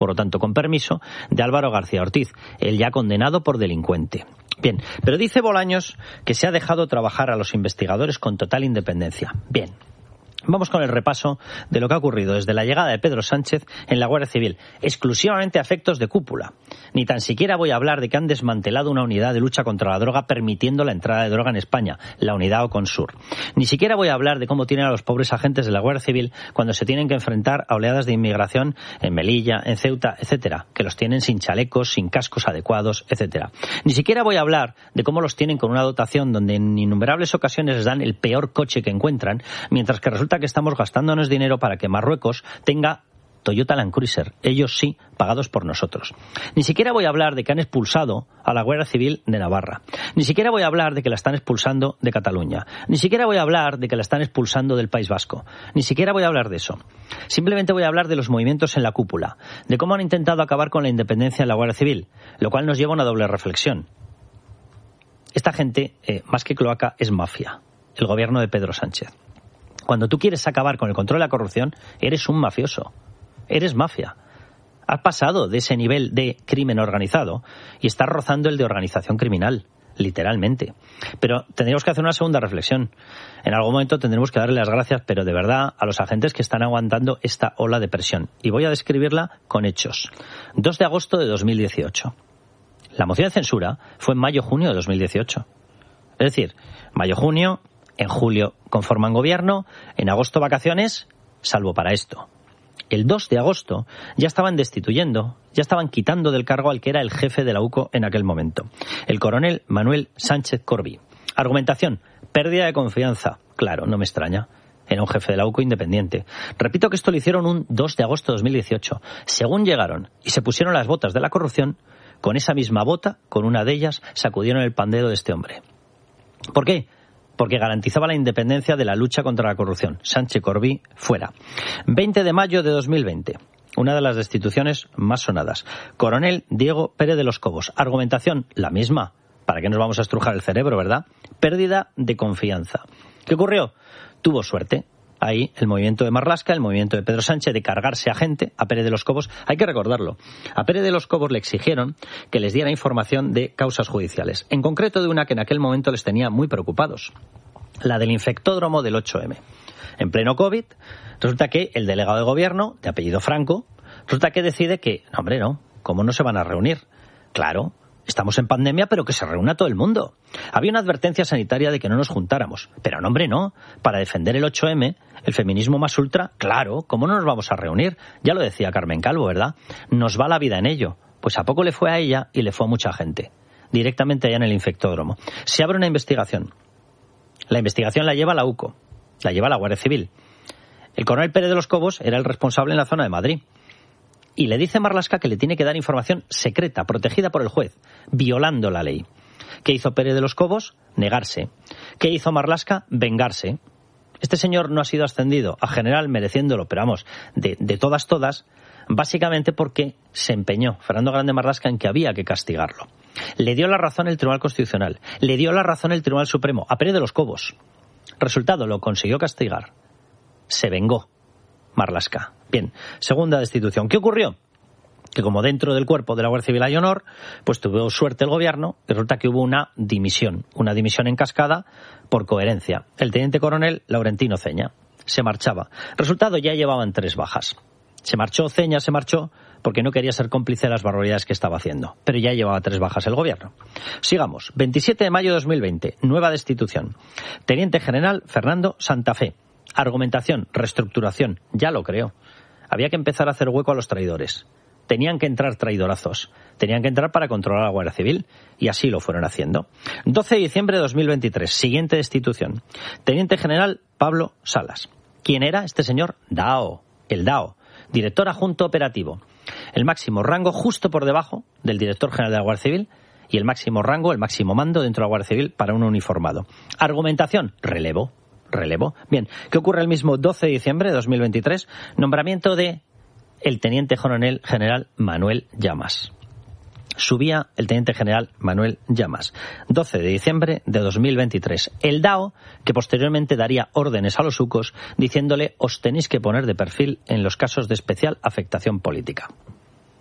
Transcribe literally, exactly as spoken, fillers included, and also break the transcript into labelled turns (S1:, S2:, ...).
S1: por lo tanto con permiso, de Álvaro García Ortiz, el ya condenado por delincuente. Bien, pero dice Bolaños que se ha dejado trabajar a los investigadores con total independencia. Bien. Vamos con el repaso de lo que ha ocurrido desde la llegada de Pedro Sánchez en la Guardia Civil, exclusivamente a efectos de cúpula. Ni tan siquiera voy a hablar de que han desmantelado una unidad de lucha contra la droga permitiendo la entrada de droga en España, la unidad Oconsur. Ni siquiera voy a hablar de cómo tienen a los pobres agentes de la Guardia Civil cuando se tienen que enfrentar a oleadas de inmigración en Melilla, en Ceuta, etcétera, que los tienen sin chalecos, sin cascos adecuados, etcétera. Ni siquiera voy a hablar de cómo los tienen con una dotación donde en innumerables ocasiones les dan el peor coche que encuentran, mientras que resulta que estamos gastándonos dinero para que Marruecos tenga Toyota Land Cruiser, ellos sí, pagados por nosotros. Ni siquiera voy a hablar de que han expulsado a la Guardia Civil de Navarra. Ni siquiera voy a hablar de que la están expulsando de Cataluña. Ni siquiera voy a hablar de que la están expulsando del País Vasco. Ni siquiera voy a hablar de eso. Simplemente voy a hablar de los movimientos en la cúpula, de cómo han intentado acabar con la independencia en la Guardia Civil, lo cual nos lleva a una doble reflexión. Esta gente, eh, más que cloaca, es mafia. El gobierno de Pedro Sánchez. Cuando tú quieres acabar con el control de la corrupción, eres un mafioso. Eres mafia. Has pasado de ese nivel de crimen organizado y estás rozando el de organización criminal, literalmente. Pero tendríamos que hacer una segunda reflexión. En algún momento tendremos que darle las gracias, pero de verdad, a los agentes que están aguantando esta ola de presión. Y voy a describirla con hechos. dos de agosto de dos mil dieciocho. La moción de censura fue en mayo-junio de dos mil dieciocho. Es decir, mayo-junio... En julio conforman gobierno, en agosto vacaciones, salvo para esto. El dos de agosto ya estaban destituyendo, ya estaban quitando del cargo al que era el jefe de la UCO en aquel momento, el coronel Manuel Sánchez Corbí. Argumentación, pérdida de confianza. Claro, no me extraña. Era un jefe de la UCO independiente. Repito que esto lo hicieron un dos de agosto de dos mil dieciocho. Según llegaron y se pusieron las botas de la corrupción, con esa misma bota, con una de ellas, sacudieron el pandero de este hombre. ¿Por qué? Porque garantizaba la independencia de la lucha contra la corrupción. Sánchez Corbí, fuera. veinte de mayo de dos mil veinte. Una de las destituciones más sonadas. Coronel Diego Pérez de los Cobos. Argumentación, la misma. ¿Para qué nos vamos a estrujar el cerebro, verdad? Pérdida de confianza. ¿Qué ocurrió? Tuvo suerte. Ahí el movimiento de Marlaska, el movimiento de Pedro Sánchez de cargarse a gente, a Pérez de los Cobos, hay que recordarlo. A Pérez de los Cobos le exigieron que les diera información de causas judiciales, en concreto de una que en aquel momento les tenía muy preocupados, la del infectódromo del ocho eme. En pleno COVID, resulta que el delegado de gobierno, de apellido Franco, resulta que decide que, no, hombre, no, ¿cómo no se van a reunir? Claro, estamos en pandemia, pero que se reúna todo el mundo. Había una advertencia sanitaria de que no nos juntáramos. Pero no, hombre, no. Para defender el ocho eme, el feminismo más ultra, claro, ¿cómo no nos vamos a reunir? Ya lo decía Carmen Calvo, ¿verdad? Nos va la vida en ello. Pues a poco le fue a ella y le fue a mucha gente. Directamente allá en el infectódromo. Se abre una investigación. La investigación la lleva la UCO. La lleva la Guardia Civil. El coronel Pérez de los Cobos era el responsable en la zona de Madrid. Y le dice Marlaska que le tiene que dar información secreta, protegida por el juez, violando la ley. ¿Qué hizo Pérez de los Cobos? Negarse. ¿Qué hizo Marlaska? Vengarse. Este señor no ha sido ascendido a general mereciéndolo, pero vamos, de, de todas, todas, básicamente porque se empeñó Fernando Grande Marlaska en que había que castigarlo. Le dio la razón el Tribunal Constitucional, le dio la razón el Tribunal Supremo, a Pérez de los Cobos. Resultado, lo consiguió castigar. Se vengó Marlaska. Bien, segunda destitución. ¿Qué ocurrió? Que como dentro del cuerpo de la Guardia Civil hay honor, pues tuvo suerte el gobierno y resulta que hubo una dimisión, una dimisión en cascada por coherencia. El teniente coronel Laurentino Ceña se marchaba. Resultado, ya llevaban tres bajas. Se marchó Ceña, se marchó porque no quería ser cómplice de las barbaridades que estaba haciendo, pero ya llevaba tres bajas el gobierno. Sigamos. veintisiete de mayo de dos mil veinte, nueva destitución. Teniente general Fernando Santa Fe. Argumentación, reestructuración, ya lo creo. Había que empezar a hacer hueco a los traidores. Tenían que entrar traidorazos. Tenían que entrar para controlar a la Guardia Civil. Y así lo fueron haciendo. doce de diciembre de dos mil veintitrés. Siguiente destitución. Teniente general Pablo Salas. ¿Quién era este señor? Dao. El Dao. Director adjunto operativo. El máximo rango justo por debajo del director general de la Guardia Civil. Y el máximo rango, el máximo mando dentro de la Guardia Civil para un uniformado. Argumentación. Relevo. Relevo. Bien, ¿qué ocurre el mismo doce de diciembre de dos mil veintitrés? Nombramiento de el teniente coronel general Manuel Llamas. Subía el teniente general Manuel Llamas. doce de diciembre de dos mil veintitrés. El Dao, que posteriormente daría órdenes a los ucos diciéndole os tenéis que poner de perfil en los casos de especial afectación política.